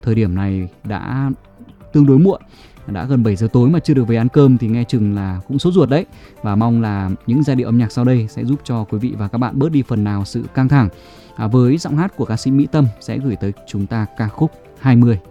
thời điểm này đã tương đối muộn, đã gần 7 giờ tối mà chưa được về ăn cơm thì nghe chừng là cũng sốt ruột đấy. Và mong là những giai điệu âm nhạc sau đây sẽ giúp cho quý vị và các bạn bớt đi phần nào sự căng thẳng. Với giọng hát của ca sĩ Mỹ Tâm sẽ gửi tới chúng ta ca khúc 20.